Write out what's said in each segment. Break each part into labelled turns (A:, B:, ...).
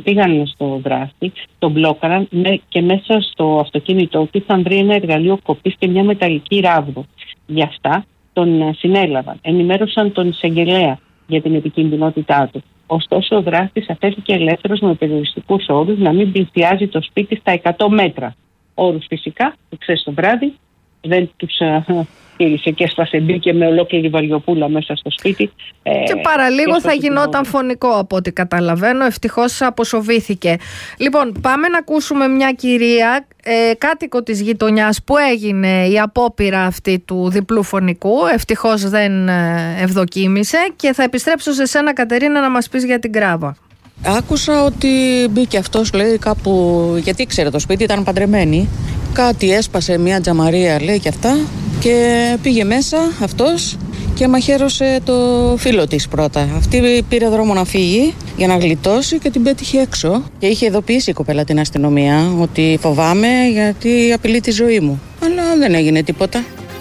A: πήγαν στο δράστη, τον μπλόκαραν και μέσα στο αυτοκίνητό του είχαν βρει ένα εργαλείο κοπής και μια μεταλλική ράβδο. Γι' αυτά τον συνέλαβαν. Ενημέρωσαν τον εισαγγελέα για την επικινδυνότητά του. Ωστόσο, ο δράστης αφέθηκε ελεύθερος με περιοριστικούς όρους να μην πλησιάζει το σπίτι στα 100 μέτρα. Όρους φυσικά, που ξέρεις το βράδυ, δεν τους πήρησε και έσπασε, μπήκε με ολόκληρη βαριοπούλα μέσα στο σπίτι.
B: Και παραλίγο θα γινόταν φωνικό από ό,τι καταλαβαίνω. Ευτυχώς αποσοβήθηκε. Λοιπόν, πάμε να ακούσουμε μια κυρία, κάτοικο της γειτονιάς, που έγινε η απόπειρα αυτή του διπλού φωνικού. Ευτυχώς δεν ευδοκίμησε. Και θα επιστρέψω σε σένα, Κατερίνα, να μας πεις για την Γκράβα.
C: Άκουσα ότι μπήκε αυτός, λέει, κάπου, γιατί ήξερε το σπίτι, ήταν παντρεμένη. Κάτι έσπασε, μια τζαμαρία, λέει, και αυτά, και πήγε μέσα αυτός και μαχαίρωσε το φίλο της πρώτα. Αυτή πήρε δρόμο να φύγει για να γλιτώσει και την πέτυχε έξω. Και είχε ειδοποιήσει η κοπέλα την αστυνομία ότι φοβάμαι γιατί απειλεί τη ζωή μου. Αλλά δεν έγινε τίποτα.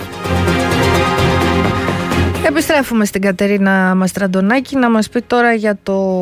B: Επιστρέφουμε στην Κατερίνα Μαστραντονάκη να μας πει τώρα για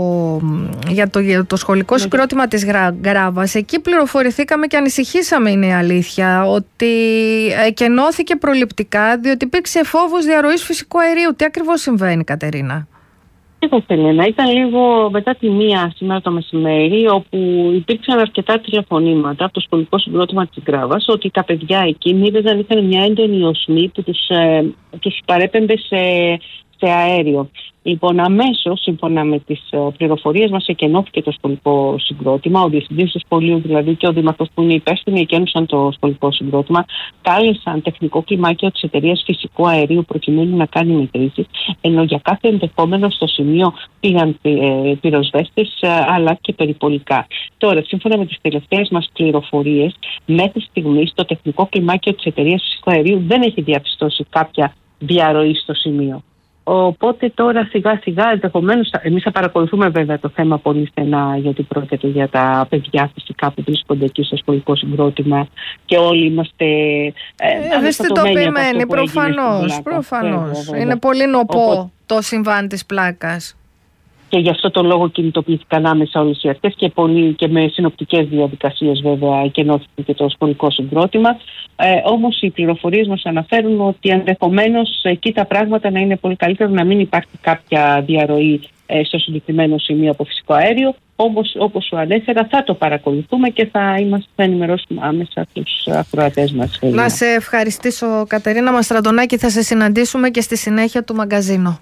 B: το σχολικό συγκρότημα της Γκράβας. Εκεί πληροφορηθήκαμε και ανησυχήσαμε, είναι η αλήθεια, ότι εκενώθηκε προληπτικά διότι υπήρξε φόβος διαρροής φυσικού αερίου. Τι ακριβώς συμβαίνει, Κατερίνα?
A: Ελένα, ήταν λίγο μετά τη 1 σήμερα το μεσημέρι, όπου υπήρξαν αρκετά τηλεφωνήματα από το σχολικό συγκρότημα της Γκράβας ότι τα παιδιά εκεί μοίραζαν, είχαν μια έντονη οσμή που τους παρέπεμπε σε αέριο. Λοιπόν, αμέσως, σύμφωνα με τις πληροφορίες μας, εκενώθηκε το σχολικό συγκρότημα. Ο διευθυντής του σχολείου, δηλαδή, και ο δήμαρχος που είναι υπεύθυνοι, εκένωσαν το σχολικό συγκρότημα. Κάλεσαν τεχνικό κλιμάκιο της εταιρείας φυσικού αερίου προκειμένου να κάνει μετρήσεις. Ενώ για κάθε ενδεχόμενο στο σημείο πήγαν πυροσβέστες αλλά και περιπολικά. Τώρα, σύμφωνα με τις τελευταίες μας πληροφορίες, μέχρι στιγμής το τεχνικό κλιμάκιο της εταιρείας φυσικού αερίου δεν έχει διαπιστώσει κάποια διαρροή στο σημείο. Οπότε τώρα σιγά σιγά ενδεχομένως εμείς θα παρακολουθούμε βέβαια το θέμα πολύ στενά, γιατί πρόκειται για τα παιδιά φυσικά που βρίσκονται εκεί στο σχολικό συγκρότημα και όλοι είμαστε
B: ευαισθητοποιημένοι. Προφανώς. Είναι πολύ νοπό το συμβάν της πλάκας.
A: Και γι' αυτό το λόγο κινητοποιήθηκαν άμεσα όλες οι αρχές και με συνοπτικές διαδικασίες βέβαια εκενώθηκε και το σχολικό συγκρότημα. Όμως οι πληροφορίες μας αναφέρουν ότι ενδεχομένως εκεί τα πράγματα να είναι πολύ καλύτερα, να μην υπάρχει κάποια διαρροή στο συγκεκριμένο σημείο από φυσικό αέριο. Όμως, όπως σου ανέφερα, θα το παρακολουθούμε και θα ενημερώσουμε άμεσα τους ακροατές μας.
B: Να σε ευχαριστήσω, Κατερίνα Μαστραντονάκη. Θα σε συναντήσουμε και στη συνέχεια του μαγκαζίνο.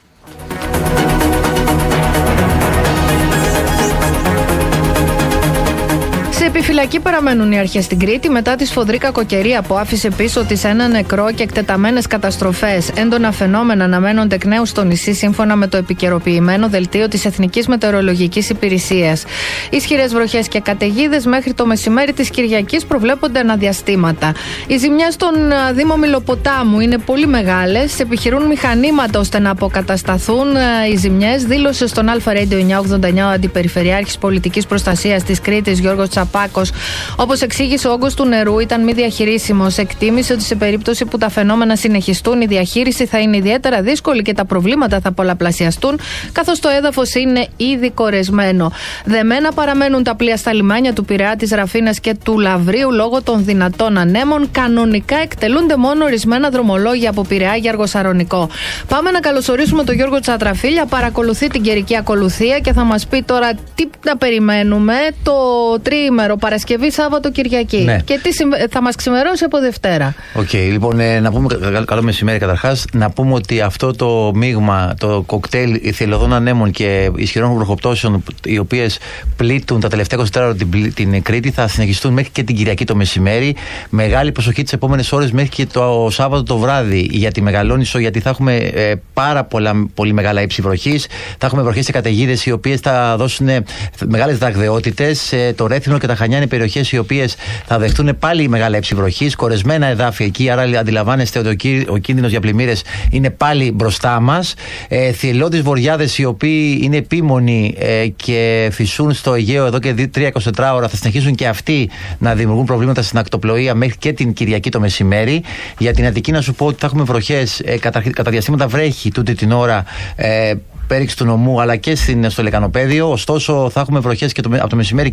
B: Σε επιφυλακή παραμένουν οι αρχές στην Κρήτη μετά τη σφοδρή κακοκαιρία που άφησε πίσω της ένα νεκρό και εκτεταμένες καταστροφές. Έντονα φαινόμενα αναμένονται εκ νέου στο νησί, σύμφωνα με το επικαιροποιημένο δελτίο της Εθνικής Μετεωρολογικής Υπηρεσίας. Ισχυρές βροχές και καταιγίδες μέχρι το μεσημέρι της Κυριακής προβλέπονται αναδιαστήματα. Οι ζημιές στον Δήμο Μηλοποτάμου είναι πολύ μεγάλες. Επιχειρούν μηχανήματα ώστε να αποκατασταθούν οι ζημιές, δήλωσε στον Αλφα Radio 989 ο Αντιπεριφερειάρχης Πολιτικής Προστασίας της Κρήτης, Γιώργος Τσαπάκος. Όπως εξήγησε, ο όγκος του νερού ήταν μη διαχειρίσιμος. Εκτίμησε ότι σε περίπτωση που τα φαινόμενα συνεχιστούν, η διαχείριση θα είναι ιδιαίτερα δύσκολη και τα προβλήματα θα πολλαπλασιαστούν, καθώς το έδαφος είναι ήδη κορεσμένο. Δεμένα παραμένουν τα πλοία στα λιμάνια του Πειραιά, της Ραφίνας και του Λαβρίου λόγω των δυνατών ανέμων. Κανονικά εκτελούνται μόνο ορισμένα δρομολόγια από Πειραιά για Αργοσαρονικό. Πάμε να καλωσορίσουμε τον Γιώργο Τσατραφίλια. Παρακολουθεί την καιρική ακολουθία και θα μας πει τώρα τι να περιμένουμε το τριήμερο, Παρασκευή, Σάββατο, Κυριακή. Ναι. Και τι θα μας ξημερώσει από Δευτέρα.
D: Λοιπόν, να πούμε καλό μεσημέρι καταρχάς. Να πούμε ότι αυτό το μείγμα, το κοκτέιλ ηθελωδών ανέμων και ισχυρών βροχοπτώσεων, οι οποίες πλήττουν τα τελευταία 24 ώρα την Κρήτη, θα συνεχιστούν μέχρι και την Κυριακή το μεσημέρι. Μεγάλη προσοχή τις επόμενες ώρες μέχρι και το Σάββατο το βράδυ για τη Μεγαλόνισσο, γιατί θα έχουμε πάρα πολύ μεγάλα ύψη βροχής. Θα έχουμε βροχές και καταιγίδες οι οποίες θα δώσουν μεγάλες δραγδαιότητες. Το Ρέθινο και τα Χανιά είναι περιοχές οι οποίες θα δεχτούν πάλι μεγάλα ύψη βροχής, κορεσμένα εδάφη εκεί, άρα αντιλαμβάνεστε ότι ο κίνδυνος για πλημμύρες είναι πάλι μπροστά μας. Θυελλώδεις βοριάδες οι οποίοι είναι επίμονοι και φυσούν στο Αιγαίο εδώ και 3-24 ώρα, θα συνεχίσουν και αυτοί να δημιουργούν προβλήματα στην ακτοπλοεία μέχρι και την Κυριακή το μεσημέρι. Για την Αττική να σου πω ότι θα έχουμε βροχές, κατά διαστήματα βρέχει τούτη την ώρα, πέριξη του νομού αλλά και στο Λεκανοπέδιο. Ωστόσο θα έχουμε βροχές και από το μεσημέρι